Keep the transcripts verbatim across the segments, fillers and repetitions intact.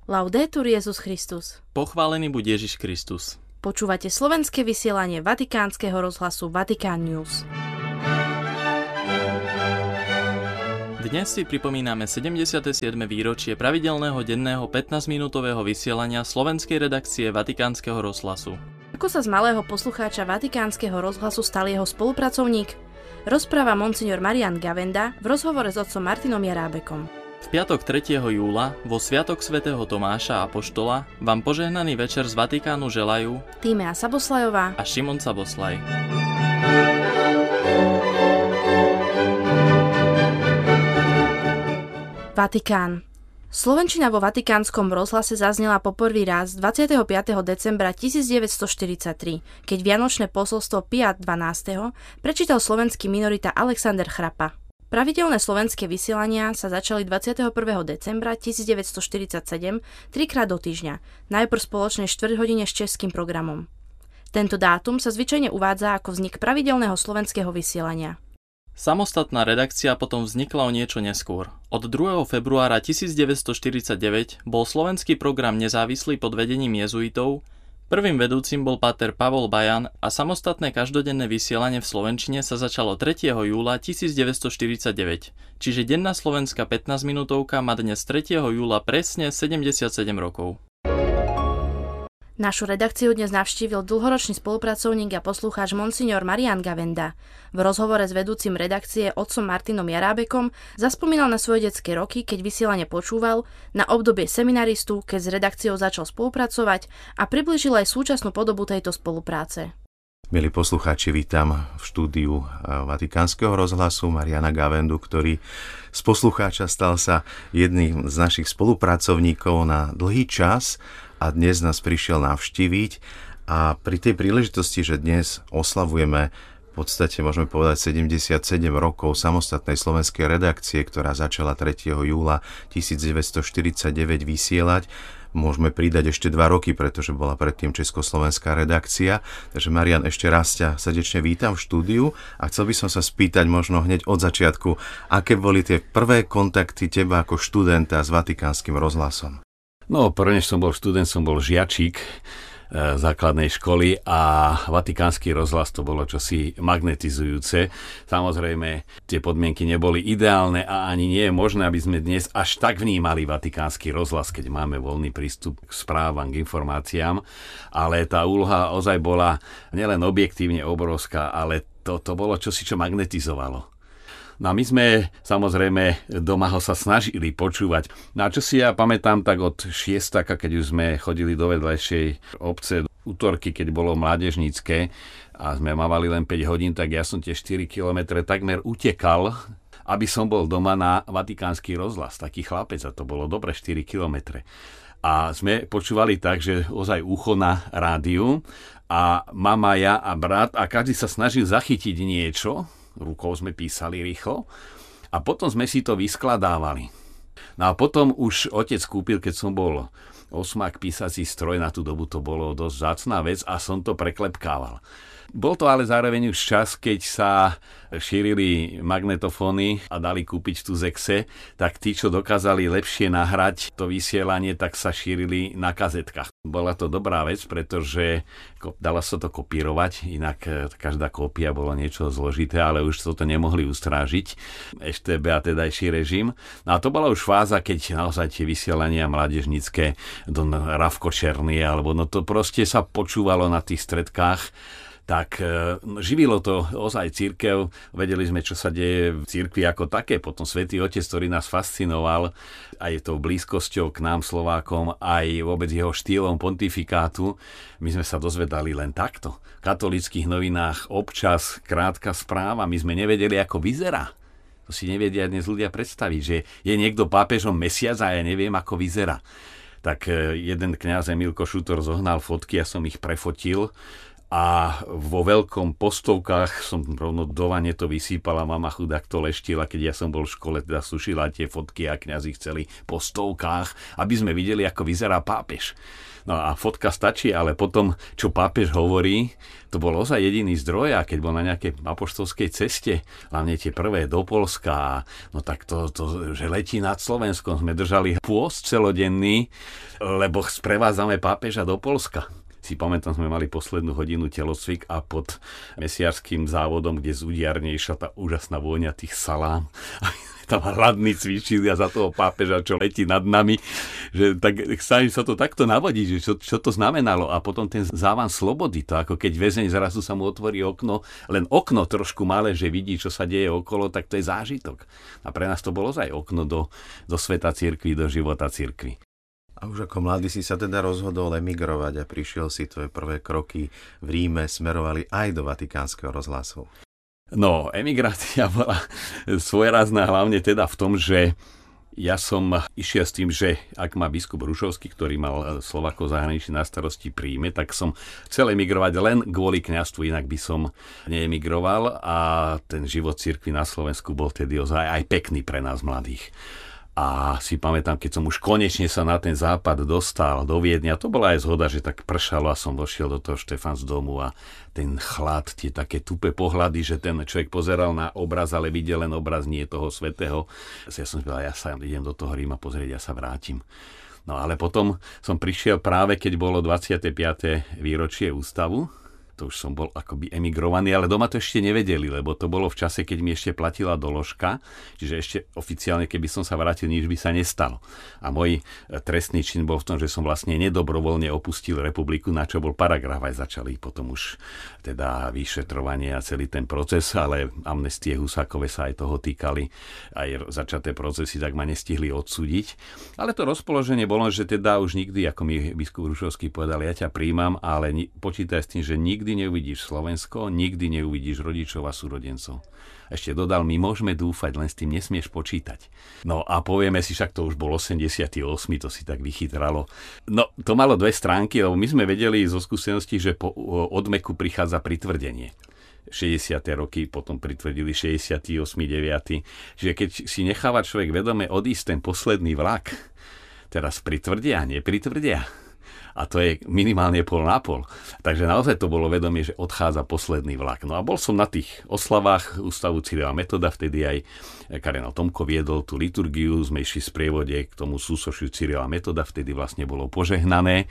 Laudetur Jesus Christus. Pochválený buď Ježiš Kristus. Počúvate slovenské vysielanie Vatikánskeho rozhlasu Vatikán News. Dnes si pripomíname sedemdesiate siedme výročie pravidelného denného pätnásťminútového vysielania slovenskej redakcie Vatikánskeho rozhlasu. Ako sa z malého poslucháča Vatikánskeho rozhlasu stal jeho spolupracovník? Rozpráva monsignor Marian Gavenda v rozhovore s otcom Martinom Jerábekom. V piatok tretieho júla, vo Sviatok svätého Tomáša Apoštola, vám požehnaný večer z Vatikánu želajú Tímea Saboslajová a Šimon Saboslaj. Vatikán. Slovenčina vo vatikánskom rozhlase zaznela po prvý raz dvadsiateho piateho decembra tisícdeväťstoštyridsaťtri, keď vianočné posolstvo Pia dvanásteho prečítal slovenský minorita Alexander Chrapa. Pravidelné slovenské vysielania sa začali dvadsiateho prvého decembra tisícdeväťstoštyridsaťsedem trikrát do týždňa, najprv spoločnej štvrťhodine s českým programom. Tento dátum sa zvyčajne uvádza ako vznik pravidelného slovenského vysielania. Samostatná redakcia potom vznikla o niečo neskôr. Od druhého februára tisícdeväťstoštyridsaťdeväť bol slovenský program nezávislý pod vedením jezuitov, prvým vedúcim bol páter Pavol Bajan a samostatné každodenné vysielanie v slovenčine sa začalo tretieho júla tisícdeväťstoštyridsaťdeväť, čiže denná slovenská pätnásťminútovka má dnes tretieho júla presne sedemdesiatsedem rokov. Našu redakciu dnes navštívil dlhoročný spolupracovník a poslucháč monsignor Marian Gavenda. V rozhovore s vedúcim redakcie otcom Martinom Jerábekom zaspomínal na svoje detské roky, keď vysielanie počúval, na obdobie seminaristu, keď s redakciou začal spolupracovať a priblížil aj súčasnú podobu tejto spolupráce. Milí poslucháči, vítam v štúdiu Vatikánskeho rozhlasu Mariana Gavendu, ktorý z poslucháča stal sa jedným z našich spolupracovníkov na dlhý čas a dnes nás prišiel navštíviť. A pri tej príležitosti, že dnes oslavujeme v podstate, môžeme povedať, sedemdesiatsedem rokov samostatnej slovenskej redakcie, ktorá začala tretieho júla tisícdeväťstoštyridsaťdeväť vysielať, môžeme pridať ešte dva roky, pretože bola predtým československá redakcia. Takže Marian, ešte raz ťa srdečne vítam v štúdiu a chcel by som sa spýtať možno hneď od začiatku, aké boli tie prvé kontakty teba ako študenta s Vatikánskym rozhlasom? No, prvne som bol študent, som bol žiačik e, základnej školy a Vatikánsky rozhlas to bolo čosi magnetizujúce. Samozrejme, tie podmienky neboli ideálne a ani nie je možné, aby sme dnes až tak vnímali Vatikánsky rozhlas, keď máme voľný prístup k správam, k informáciám. Ale tá úloha ozaj bola nielen objektívne obrovská, ale to, to bolo čosi, čo magnetizovalo. No a my sme samozrejme doma ho sa snažili počúvať. No a čo si ja pamätám, tak od šiestaka, keď už sme chodili do vedľajšej obce, útorky, keď bolo mládežnícke a sme mávali len päť hodín, tak ja som tie štyri kilometre takmer utekal, aby som bol doma na Vatikánsky rozhlas. Taký chlapec, a to bolo dobre štyri kilometre. A sme počúvali tak, že ozaj ucho na rádiu a mama, ja a brat a každý sa snažil zachytiť niečo. Rukou sme písali rýchlo a potom sme si to vyskladávali. No a potom už otec kúpil, keď som bol osmák, písací stroj, na tú dobu to bolo dosť vzácna vec a som to preklepkával. Bol to ale zároveň už čas, keď sa šírili magnetofóny a dali kúpiť tu zexe, tak tí, čo dokázali lepšie nahrať to vysielanie, tak sa šírili na kazetkách. Bola to dobrá vec, pretože dala sa to kopírovať, inak každá kópia bolo niečo zložité, ale už toto nemohli ustrážiť ešte bé a tedajší režim. No a to bola už fáza, keď naozaj tie vysielania mládežnícke do Ravko Černý, alebo no to proste sa počúvalo na tých stredkách. Tak živilo to ozaj cirkev, vedeli sme, čo sa deje v cirkvi ako také, potom Svätý Otec, ktorý nás fascinoval aj tou blízkosťou k nám Slovákom, aj vôbec jeho štýlom pontifikátu, my sme sa dozvedali len takto. V katolíckych novinách občas krátka správa, my sme nevedeli, ako vyzerá. To si nevedia dnes ľudia predstaviť, že je niekto pápežom mesiac a ja neviem, ako vyzerá. Tak jeden kňaz Emil Košutor zohnal fotky, ja som ich prefotil A vo veľkom postovkách som rovno do vane to vysýpala, mama chudák to leštila, keď ja som bol v škole, teda sušila tie fotky a kňazi chceli po stovkách, aby sme videli, ako vyzerá pápež. No a fotka stačí, ale potom, čo pápež hovorí, to bol ozaj jediný zdroj, a keď bol na nejakej apoštolskej ceste, hlavne tie prvé do Poľska, no tak to, to, že letí nad Slovenskom, sme držali pôst celodenný, lebo sprevádzame pápeža do Poľska. Si pamätám, sme mali poslednú hodinu telocvik a pod mesiarským závodom, kde z udiarne išla tá úžasná vôňa tých salám. Tam hladní cvičili a za toho pápeža, čo letí nad nami, že tak snažím sa to takto navodiť, že čo, čo to znamenalo. A potom ten závan slobody, to ako keď väzeň zrazu sa mu otvorí okno, len okno trošku malé, že vidí, čo sa deje okolo, tak to je zážitok. A pre nás to bolo aj okno do, do sveta cirkvi, do života cirkvi. A už ako mladý si sa teda rozhodol emigrovať a prišiel si, tvoje prvé kroky v Ríme smerovali aj do Vatikánskeho rozhlasu. No, emigrácia bola svojrázna hlavne teda v tom, že ja som išiel s tým, že ak má biskup Rušovský, ktorý mal Slovákov zahraničí na starosti príjme, tak som chcel emigrovať len kvôli kňazstvu, inak by som neemigroval, a ten život cirkvi na Slovensku bol tedy ozaj aj pekný pre nás mladých. A si pamätám, keď som už konečne sa na ten západ dostal do Viedňa, to bola aj zhoda, že tak pršalo a som vošiel do toho Štefansdomu a ten chlad, tie také tupé pohľady, že ten človek pozeral na obraz, ale videl len obraz nie toho svätého. Ja som povedal, ja sa idem do toho Ríma pozrieť, ja sa vrátim. No ale potom som prišiel práve, keď bolo dvadsiate piate výročie ústavu. To už som bol akoby emigrovaný, ale doma to ešte nevedeli, lebo to bolo v čase, keď mi ešte platila doložka, čiže ešte oficiálne, keby som sa vrátil, nič by sa nestalo. A môj trestný čin bol v tom, že som vlastne nedobrovoľne opustil republiku, na čo bol paragraf, aj začali potom už teda vyšetrovanie a celý ten proces, ale amnestie Husákove sa aj toho týkali, aj začaté procesy, tak ma nestihli odsúdiť. Ale to rozpoloženie bolo, že teda už nikdy, ako mi biskup Rušovský povedal, ja ťa príjmam, ale počítaj s tým, že nikdy Nikdy neuvidíš Slovensko, nikdy neuvidíš rodičov a súrodencov. Ešte dodal, my môžeme dúfať, len s tým nesmieš počítať. No a povieme si, však to už bol osemdesiaty ôsmy, to si tak vychytralo. No, to malo dve stránky, lebo my sme vedeli zo skúsenosti, že po odmeku prichádza pritvrdenie. šesťdesiate roky potom pritvrdili šesťdesiaty ôsmy deviaty Čiže keď si necháva človek vedome odísť ten posledný vlak, teraz pritvrdia, nepritvrdia. A to je minimálne pol na pol. Takže naozaj to bolo vedomie, že odchádza posledný vlak. No a bol som na tých oslavách Ústavu Cyrila Metoda, vtedy aj kardinál Tomko viedol tú liturgiu, sme išli v sprievode k tomu súsošiu Cyrila Metoda, vtedy vlastne bolo požehnané.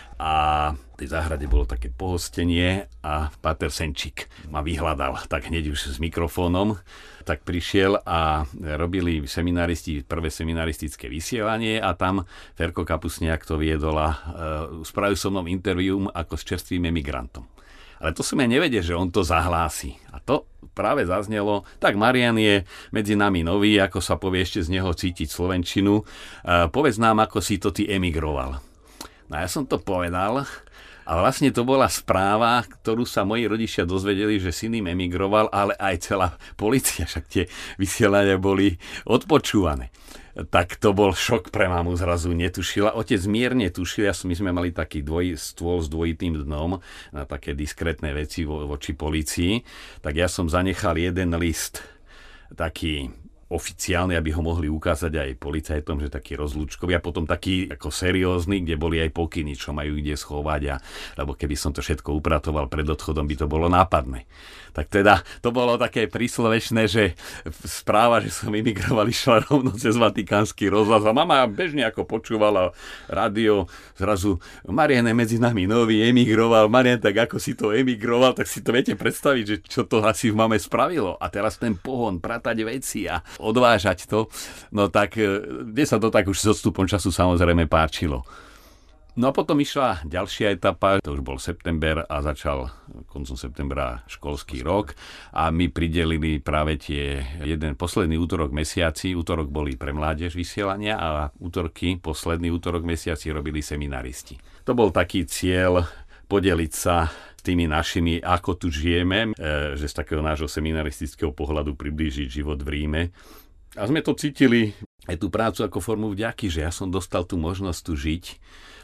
A v tej záhrade bolo také pohostenie a páter Senčík ma vyhľadal, tak hneď už s mikrofónom, tak prišiel a robili seminaristi prvé seminaristické vysielanie a tam Ferko Kapusniak to viedol a uh, spravil so mnou intervium ako s čerstvým emigrantom. Ale to som ja nevedel, že on to zahlási. A to práve zaznelo, tak Marian je medzi nami nový, ako sa povie ešte z neho cítiť slovenčinu. Uh, povedz nám, ako si to ty emigroval. No ja som to povedal a vlastne to bola správa, ktorú sa moji rodičia dozvedeli, že syn im emigroval, ale aj celá polícia, však tie vysielania boli odpočúvané. Tak to bol šok pre mamu, zrazu netušila. Otec mierne tušil, ja som, my sme mali taký dvoj, stôl s dvojitým dnom na také diskrétne veci vo, voči polícii, tak ja som zanechal jeden list taký oficiálne, aby ho mohli ukázať aj policajtom, že taký rozlúčkový a potom taký ako seriózny, kde boli aj pokyny, čo majú kde schovať, a, lebo keby som to všetko upratoval pred odchodom, by to bolo nápadné. Tak teda to bolo také príslovečné, že správa, že som emigroval, išla rovno cez Vatikánsky rozhlas a mama bežne ako počúvala rádio, zrazu Marian je medzi nami nový, emigroval, Marian, tak ako si to emigroval, tak si to viete predstaviť, že čo to asi v mame spravilo. A teraz ten pohon, pratať veci a odvážať to, no tak kde sa to tak už s odstupom času samozrejme páčilo. No a potom išla ďalšia etapa, to už bol september a začal koncom septembra školský rok a my pridelili práve tie jeden posledný útorok mesiaci, útorok boli pre mládež vysielania a útorky, posledný útorok mesiaci robili seminaristi. To bol taký cieľ podeliť sa s tými našimi, ako tu žijeme, že z takého nášho seminaristického pohľadu priblížiť život v Ríme. A sme to cítili aj tú prácu ako formu vďaky, že ja som dostal tú možnosť tu žiť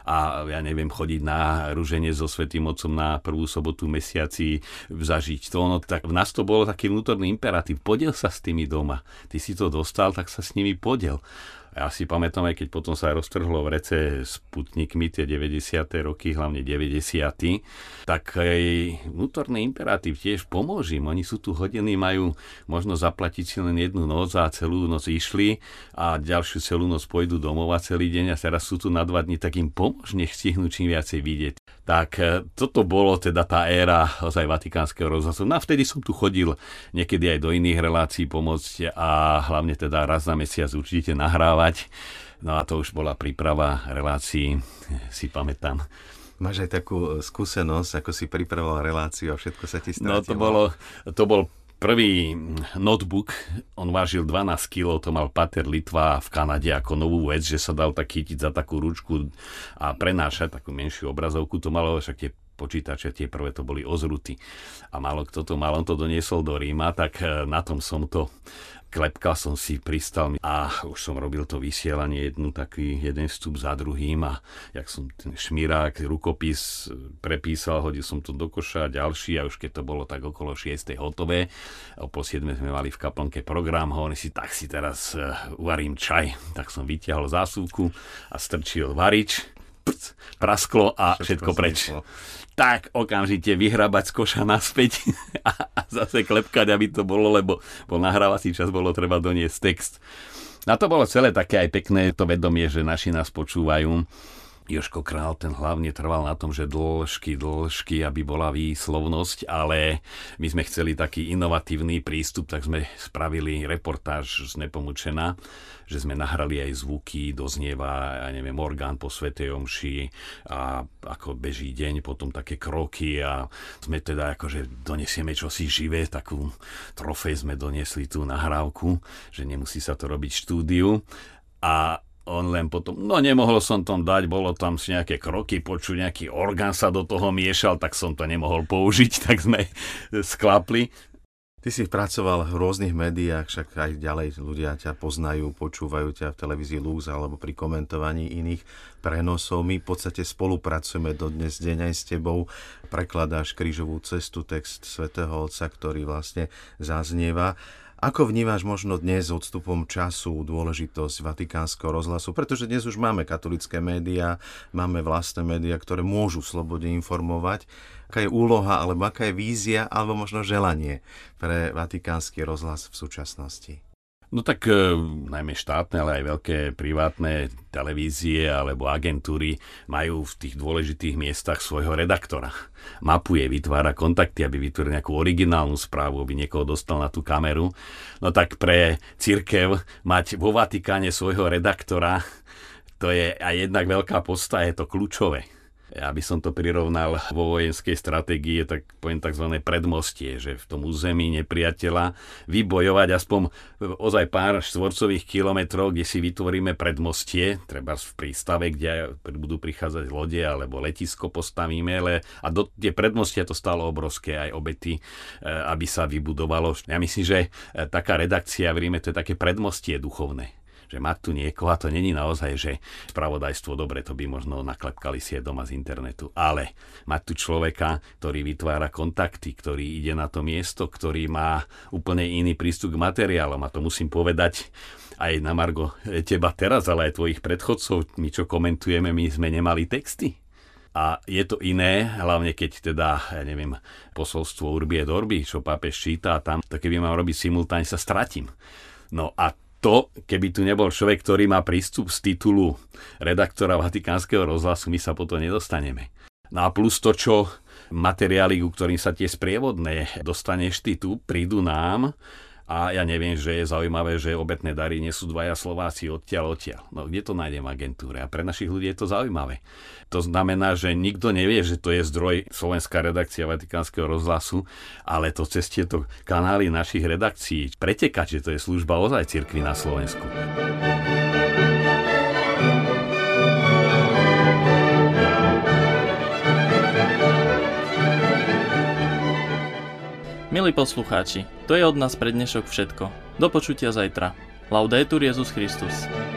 a ja neviem, chodiť na ruženie so Svätým Otcom na prvú sobotu mesiaci, zažiť to. No, tak v nás to bolo taký vnútorný imperatív. Podiel sa s tými doma. Ty si to dostal, tak sa s nimi podiel. Ja si pamätám, aj keď potom sa roztrhlo v rece s Sputnikmi tie deväťdesiate roky, hlavne deväťdesiate tak aj vnútorný imperatív tiež pomôžim. Oni sú tu hodiny, majú možno zaplatiť si len jednu noc a celú noc išli a ďalšiu celú noc pôjdu domov a celý deň a teraz sú tu na dva dni, tak im pomôž, nech stihnú čím viacej vidieť. Tak toto bolo teda tá éra ozaj Vatikánskeho rozhlasu. No a vtedy som tu chodil niekedy aj do iných relácií pomôcť a hlavne teda raz za mesiac určite nahrávať. No a to už bola príprava relácií, si pamätám. Máš aj takú skúsenosť, ako si pripravoval reláciu a všetko sa ti stratilo? No to bolo, to bol prvý notebook, on vážil dvanásť kilogramov, to mal Pater Litva v Kanade ako novú vec, že sa dal tak chytiť za takú ručku a prenášať takú menšiu obrazovku, to malo však tie počítače, tie prvé to boli ozruty. A málo kto to mal, on to doniesol do Ríma, tak na tom som to klepkal, som si pristal a už som robil to vysielanie jednu taký jeden vstup za druhým a jak som ten šmirák, rukopis prepísal, hodil som to do koša, ďalší a už keď to bolo tak okolo šiestej hotové, o pol siedmej sme mali v kaplnke program, hovorím si, tak si teraz uvarím čaj, tak som vytiahol zásuvku a strčil varič, prc, prasklo a všetko, všetko preč. Zmyslo. Tak okamžite vyhrabať z koša naspäť a, a zase klepkať, aby to bolo, lebo bol nahrávací čas, bolo treba doniesť text. A to bolo celé také aj pekné to vedomie, že naši nás počúvajú. Jožko Král, ten hlavne trval na tom, že dĺžky, dĺžky, aby bola výslovnosť, ale my sme chceli taký inovatívny prístup, tak sme spravili reportáž z Nepomučena, že sme nahrali aj zvuky, doznieva, ja neviem, orgán po svätej omši a ako beží deň, potom také kroky a sme teda akože donesieme čosi živé, takú trofej sme doniesli tú nahrávku, že nemusí sa to robiť v štúdiu a on len potom, no nemohol som tam dať, bolo tam si nejaké kroky, počuť, nejaký orgán sa do toho miešal, tak som to nemohol použiť, tak sme sklapli. Ty si pracoval v rôznych médiách, však aj ďalej ľudia ťa poznajú, počúvajú ťa v televízii Lux alebo pri komentovaní iných prenosov. My v podstate spolupracujeme dodnes deň aj s tebou. Prekladáš Krížovú cestu, text svätého Otca, ktorý vlastne zaznieva. Ako vnímaš možno dnes s odstupom času dôležitosť Vatikánskeho rozhlasu? Pretože dnes už máme katolické médiá, máme vlastné médiá, ktoré môžu slobodne informovať. Aká je úloha, alebo aká je vízia, alebo možno želanie pre Vatikánsky rozhlas v súčasnosti? No tak e, najmä štátne, ale aj veľké privátne televízie alebo agentúry majú v tých dôležitých miestach svojho redaktora. Mapuje, vytvára kontakty, aby vytvoril nejakú originálnu správu, aby niekoho dostal na tú kameru. No tak pre cirkev mať vo Vatikáne svojho redaktora, to je aj jednak veľká podsta, je to kľúčové. Ja by som to prirovnal vo vojenskej stratégii, tak poviem tzv. Predmostie, že v tom území nepriateľa vybojovať aspoň ozaj pár štvorcových kilometrov, kde si vytvoríme predmostie, treba v prístave, kde budú prichádzať lode alebo letisko postavíme, ale a do tie predmostia to stalo obrovské aj obety, aby sa vybudovalo. Ja myslím, že taká redakcia v Ríme, to je také predmostie duchovné. Že mať tu niekoho, a to není naozaj, že spravodajstvo, dobre, to by možno naklepkali si aj doma z internetu, ale mať tu človeka, ktorý vytvára kontakty, ktorý ide na to miesto, ktorý má úplne iný prístup k materiálom, a to musím povedať aj na margo teba teraz, ale aj tvojich predchodcov, my čo komentujeme, my sme nemali texty. A je to iné, hlavne keď teda, ja neviem, posolstvo Urbi et Orbi, čo pápež číta, tam, to keby mám robiť simultáne, sa stratím. No a to, keby tu nebol človek, ktorý má prístup z titulu redaktora Vatikánskeho rozhlasu, my sa potom nedostaneme. No a plus to, čo materiály, ku ktorým sa tie sprievodné dostaneš ty tu, prídu nám. A ja neviem, že je zaujímavé, že obetné dary nie sú dvaja Slováci odtiaľ odtiaľ. No kde to nájdem v agentúre? A pre našich ľudí je to zaujímavé. To znamená, že nikto nevie, že to je zdroj slovenská redakcia Vatikánskeho rozhlasu, ale to cez tieto kanály našich redakcií pretekať, že to je služba ozaj cirkvi na Slovensku. Milí poslucháči, to je od nás pre dnešok všetko. Do počutia zajtra. Laudetur Jesus Christus.